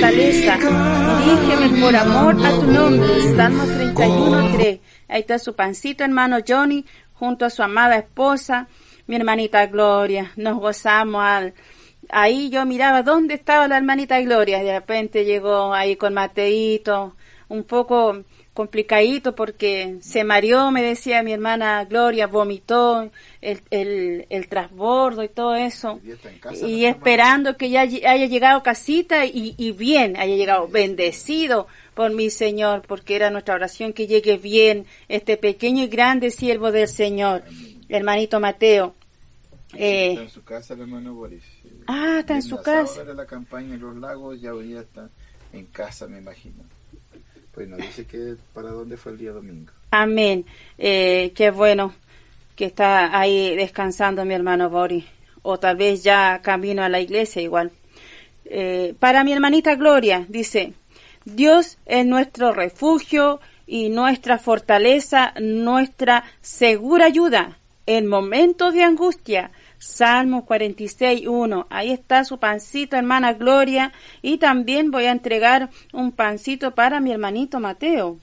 fortaleza. Dirígeme por amor a tu nombre. Salmo 31:3. Ahí está su pancito, hermano Johnny, junto a su amada esposa, mi hermanita Gloria. Nos gozamos ahí yo miraba dónde estaba la hermanita Gloria. De repente llegó ahí con Mateito, un poco complicadito porque se mareó, me decía mi hermana Gloria, vomitó el transbordo y todo eso. Y esperando que ya haya llegado casita y bien, haya llegado bendecido por mi Señor, porque era nuestra oración que llegue bien este pequeño y grande siervo del Señor, hermanito Mateo. Está en su casa el hermano Boris. Está en su casa. Ahora la campaña en los lagos, ya hoy día está en casa, me imagino. Pues nos dice que para dónde fue el día domingo. Amén. Qué bueno que está ahí descansando mi hermano Boris. O tal vez ya camino a la iglesia igual. Para mi hermanita Gloria, dice, Dios es nuestro refugio y nuestra fortaleza, nuestra segura ayuda en momentos de angustia. Salmo 46:1. Ahí está su pancito, hermana Gloria. Y también voy a entregar un pancito para mi hermanito Mateo.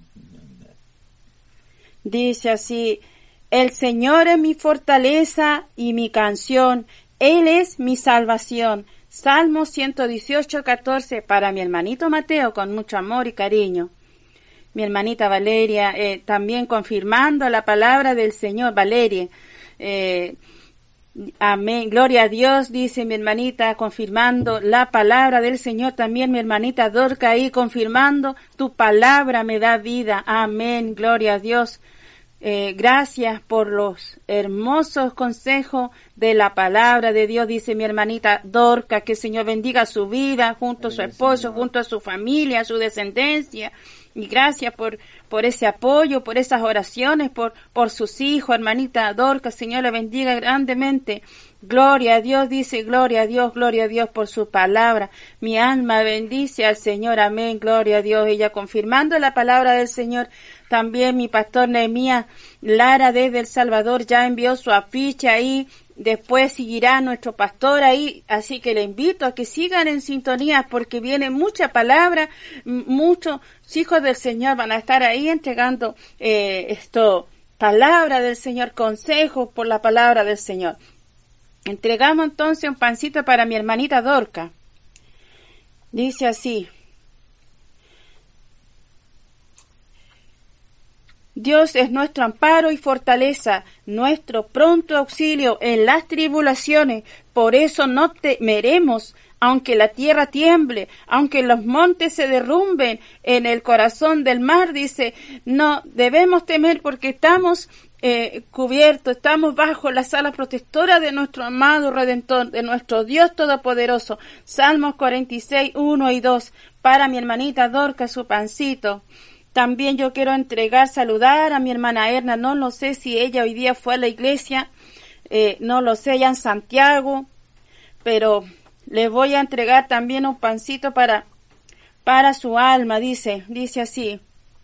Dice así: el Señor es mi fortaleza y mi canción. Él es mi salvación. Salmo 118:14 para mi hermanito Mateo, con mucho amor y cariño. Mi hermanita Valeria, también confirmando la palabra del Señor. Valeria, amén, gloria a Dios, dice mi hermanita, confirmando la palabra del Señor. También mi hermanita Dorca ahí confirmando, tu palabra me da vida, amén, gloria a Dios. Gracias por los hermosos consejos de la palabra de Dios, dice mi hermanita Dorca, que el Señor bendiga su vida, junto a su esposo, junto a su familia, a su descendencia. Y gracias por ese apoyo, por esas oraciones, por sus hijos, hermanita Dorca, Señor le bendiga grandemente. Gloria a Dios, dice, gloria a Dios por su palabra. Mi alma bendice al Señor, amén, gloria a Dios. Ella confirmando la palabra del Señor. También mi pastor Nehemías Lara desde El Salvador ya envió su afiche ahí. Después seguirá nuestro pastor ahí, así que le invito a que sigan en sintonía porque viene mucha palabra, muchos hijos del Señor van a estar ahí entregando palabra del Señor, consejos por la palabra del Señor. Entregamos entonces un pancito para mi hermanita Dorca. Dice así: Dios es nuestro amparo y fortaleza, nuestro pronto auxilio en las tribulaciones. Por eso no temeremos, aunque la tierra tiemble, aunque los montes se derrumben en el corazón del mar. Dice, no debemos temer porque estamos cubiertos, estamos bajo la sala protectora de nuestro amado Redentor, de nuestro Dios Todopoderoso. Salmos 46:1 y 2, para mi hermanita Dorca, su pancito. También yo quiero saludar a mi hermana Erna, no lo sé si ella hoy día fue a la iglesia, no lo sé, ya en Santiago, pero le voy a entregar también un pancito para su alma, dice así.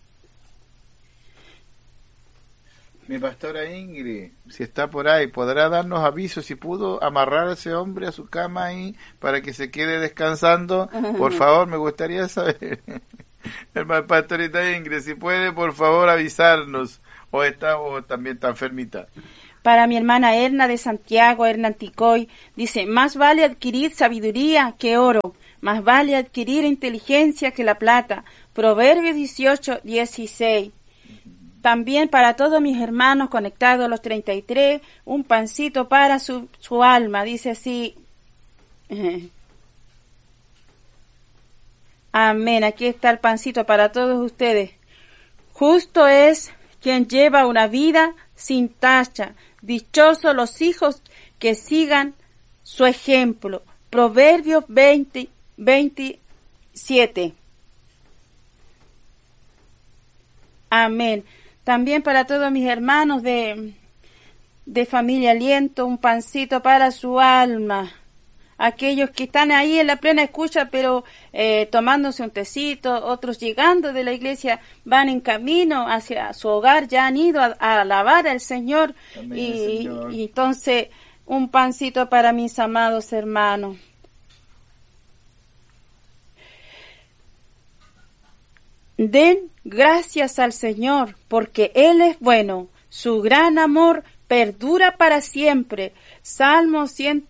Mi pastora Ingrid, si está por ahí, podrá darnos aviso si pudo amarrar a ese hombre a su cama ahí para que se quede descansando. Por favor, me gustaría saber. Hermana pastorita Ingrid, si puede, por favor, avisarnos. O también está enfermita. Para mi hermana Erna de Santiago, Erna Anticoy, dice, más vale adquirir sabiduría que oro, más vale adquirir inteligencia que la plata. Proverbios 18:16. También para todos mis hermanos conectados a los 33, un pancito para su alma, dice así. Amén, aquí está el pancito para todos ustedes. Justo es quien lleva una vida sin tacha. Dichosos los hijos que sigan su ejemplo. Proverbios 20:27. Amén. También para todos mis hermanos de familia Aliento, un pancito para su alma. Aquellos que están ahí en la plena escucha, pero tomándose un tecito, otros llegando de la iglesia, van en camino hacia su hogar, ya han ido a alabar al Señor. Y entonces, un pancito para mis amados hermanos. Den gracias al Señor, porque Él es bueno. Su gran amor perdura para siempre. Salmo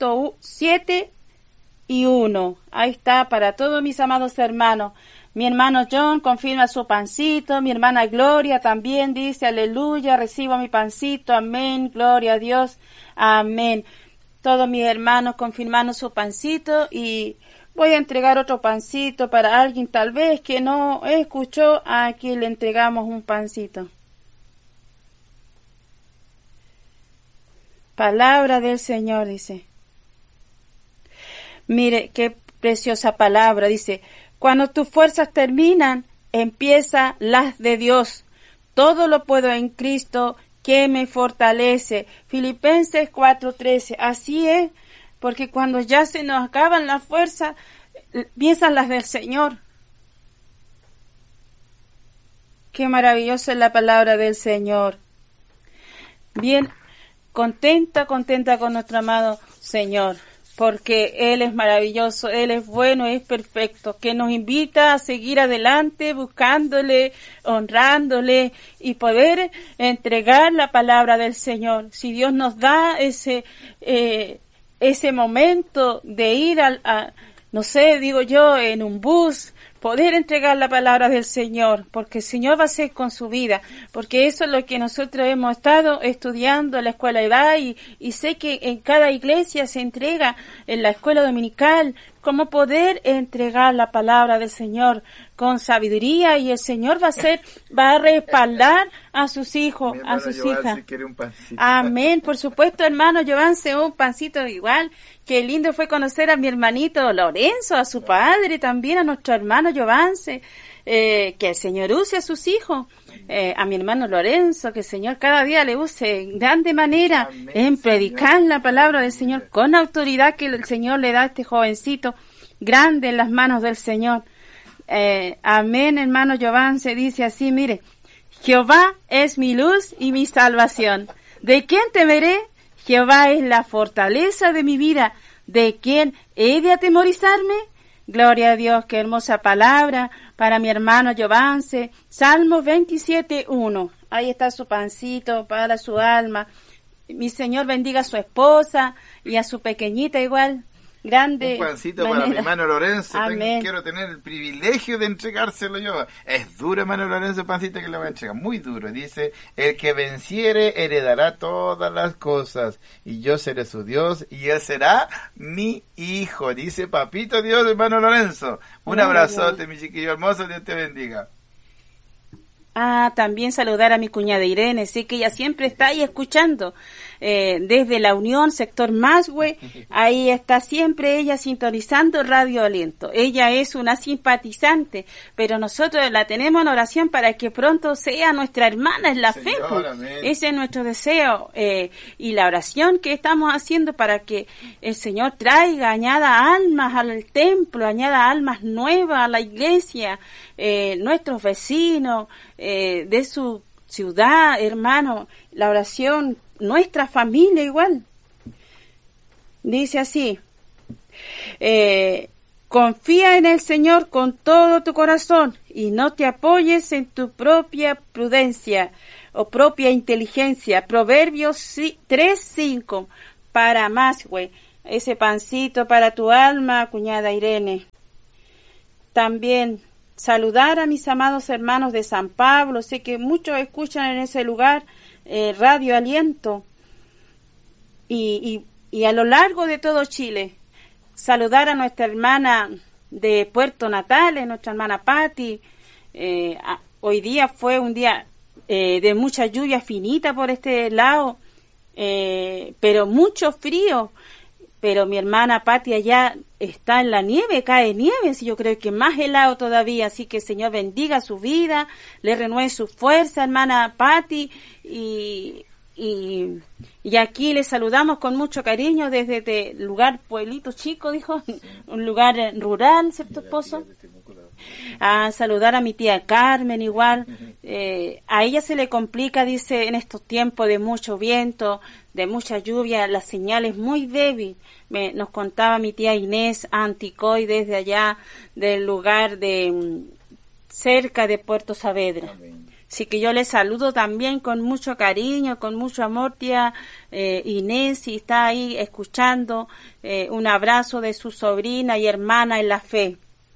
107:1. Ahí está para todos mis amados hermanos. Mi hermano John confirma su pancito. Mi hermana Gloria también dice, aleluya, recibo mi pancito. Amén, gloria a Dios. Amén. Todos mis hermanos confirmando su pancito, y voy a entregar otro pancito para alguien tal vez que no escuchó. Aquí le entregamos un pancito. Palabra del Señor, dice. Mire qué preciosa palabra, dice. Cuando tus fuerzas terminan, empieza las de Dios. Todo lo puedo en Cristo que me fortalece. Filipenses 4:13. Así es, porque cuando ya se nos acaban las fuerzas, empiezan las del Señor. Qué maravillosa es la palabra del Señor. Bien, contenta con nuestro amado Señor, porque Él es maravilloso, Él es bueno, es perfecto, que nos invita a seguir adelante buscándole, honrándole y poder entregar la palabra del Señor. Si Dios nos da ese momento de ir no sé, digo yo, en un bus, poder entregar la palabra del Señor, porque el Señor va a hacer con su vida, porque eso es lo que nosotros hemos estado estudiando en la escuela de edad, y sé que en cada iglesia se entrega en la escuela dominical cómo poder entregar la palabra del Señor con sabiduría, y el Señor va a respaldar a sus hijos, a sus hijas. Amén, por supuesto, hermano Giovanse, un pancito igual. Qué lindo fue conocer a mi hermanito Lorenzo, a su padre, también a nuestro hermano Giovanse, que el Señor use a sus hijos, a mi hermano Lorenzo, que el Señor cada día le use en grande manera. Amén, en predicar la palabra del Señor con autoridad que el Señor le da a este jovencito, grande en las manos del Señor. Amén, hermano Giovanse, dice así, mire, Jehová es mi luz y mi salvación. ¿De quién temeré? Jehová es la fortaleza de mi vida. ¿De quién he de atemorizarme? Gloria a Dios, qué hermosa palabra para mi hermano Giovanse. Salmo 27:1. Ahí está su pancito para su alma. Mi Señor bendiga a su esposa y a su pequeñita igual. Grande. Un pancito para mi hermano Lorenzo. Quiero tener el privilegio de entregárselo yo. Es duro, hermano Lorenzo, el pancito que le va a entregar. Muy duro. Dice, el que venciere heredará todas las cosas, y yo seré su Dios, y él será mi hijo. Dice, papito Dios, hermano Lorenzo. Un abrazote, mi chiquillo hermoso. Dios te bendiga. También saludar a mi cuñada Irene, sé que ella siempre está ahí escuchando, desde la Unión, sector Masway, ahí está siempre ella sintonizando Radio Aliento. Ella es una simpatizante, pero nosotros la tenemos en oración para que pronto sea nuestra hermana en la fe. Ese es nuestro deseo, y la oración que estamos haciendo para que el Señor traiga, añada almas al templo, añada almas nuevas a la iglesia, nuestros vecinos, de su ciudad, hermano, la oración, nuestra familia igual. Dice así, confía en el Señor con todo tu corazón y no te apoyes en tu propia prudencia o propia inteligencia. Proverbios 3:5 para más, güey. Ese pancito para tu alma, cuñada Irene. También saludar a mis amados hermanos de San Pablo. Sé que muchos escuchan en ese lugar Radio Aliento. Y a lo largo de todo Chile. Saludar a nuestra hermana de Puerto Natales, nuestra hermana Patti. Hoy día fue un día de mucha lluvia finita por este lado, pero mucho frío. Pero mi hermana Patti allá está en la nieve, cae nieve, yo creo que más helado todavía, así que el Señor bendiga su vida, le renueve su fuerza, hermana Patti, y aquí le saludamos con mucho cariño desde este lugar, pueblito chico, dijo, un lugar rural, ¿cierto, esposo? A saludar a mi tía Carmen igual, a ella se le complica, dice, en estos tiempos de mucho viento, de mucha lluvia, la señal es muy débil. Nos contaba mi tía Inés Anticoy desde allá del lugar de cerca de Puerto Saavedra. Amén. Así que yo les saludo también con mucho cariño, con mucho amor, tía Inés, si está ahí escuchando, un abrazo de su sobrina y hermana en la fe.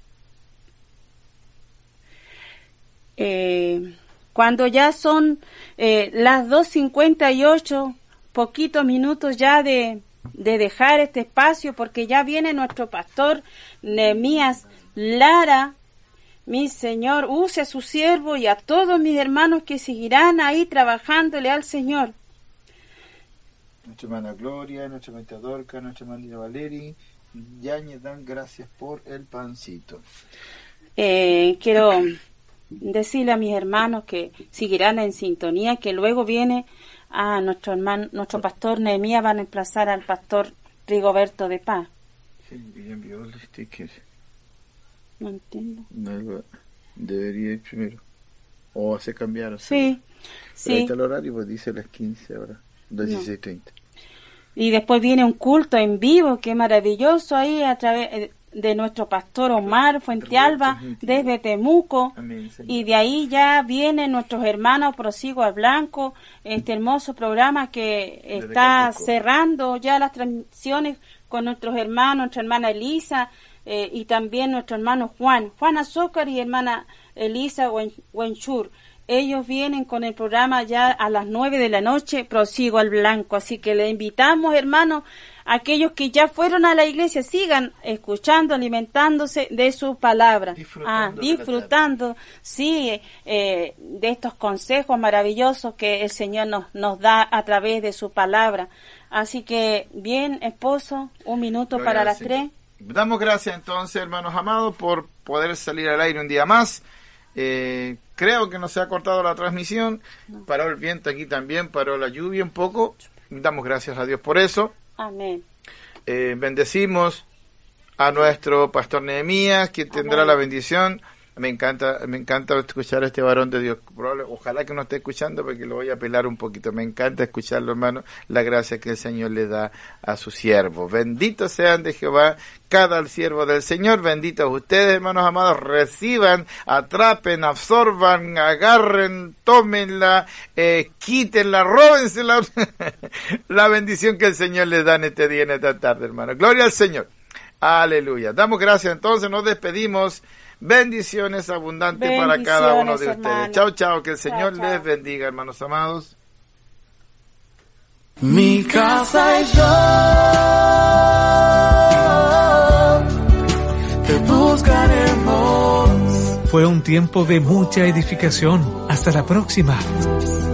Cuando ya son las 2:58, poquitos minutos ya de dejar este espacio, porque ya viene nuestro pastor Nehemías Lara. Mi Señor, use a su siervo y a todos mis hermanos que seguirán ahí trabajándole al Señor. Nuestra hermana Gloria, nuestra hermana Dorca, nuestra hermana Valeria, Yañez dan gracias por el pancito. Quiero decirle a mis hermanos que seguirán en sintonía, que luego viene a nuestro pastor Nehemías, van a emplazar al pastor Rigoberto de Paz. Sí, ella envió los stickers. No entiendo. No, debería ir primero. O se cambiaron. Sí, sí. Ahí está el horario, pues dice las 15 horas, 16:30. Y después viene un culto en vivo, que maravilloso, ahí a través de nuestro pastor Omar Fuentealba, desde Temuco. Amén, y de ahí ya vienen nuestros hermanos Prosigo al Blanco, este hermoso programa que está cerrando ya las transmisiones con nuestros hermanos, nuestra hermana Elisa, y también nuestro hermano Juan Azúcar y hermana Elisa Wenchur. Ellos vienen con el programa ya a las 9 de la noche, Prosigo al Blanco. Así que le invitamos, hermanos, a aquellos que ya fueron a la iglesia, sigan escuchando, alimentándose de su palabra. Disfrutando, sí, de estos consejos maravillosos que el Señor nos da a través de su palabra. Así que, bien, esposo, 1 minuto para las 3. Damos gracias entonces, hermanos amados, por poder salir al aire un día más. Creo que no se ha cortado la transmisión. No. Paró el viento aquí también, paró la lluvia un poco. Damos gracias a Dios por eso. Amén. Bendecimos a nuestro pastor Nehemías, que tendrá la bendición. Me encanta escuchar a este varón de Dios. Ojalá que no esté escuchando, porque lo voy a apelar un poquito. Me encanta escucharlo, hermano, la gracia que el Señor le da a su siervo. Benditos sean de Jehová cada siervo del Señor. Benditos ustedes, hermanos amados. Reciban, atrapen, absorban, agarren, tómenla, quítenla, róbensela. La bendición que el Señor les da en este día, en esta tarde, hermano. Gloria al Señor. Aleluya. Damos gracias, entonces nos despedimos. Bendiciones abundantes para cada uno de ustedes. Chao, chao. Que el Señor les bendiga, hermanos amados. Mi casa y yo te buscaremos. Fue un tiempo de mucha edificación. Hasta la próxima.